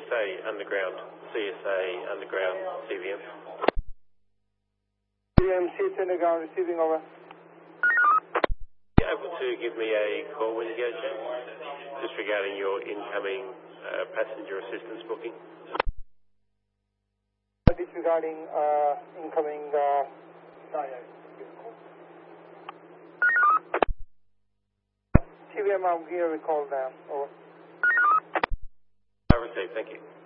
CSA Underground, CVM. CVM, CSA Underground, receiving, over. Are you able to give me a call when you go, James? Just regarding your incoming passenger assistance booking. Disregarding incoming... CVM, I'm here, recall now, over. I received, thank you.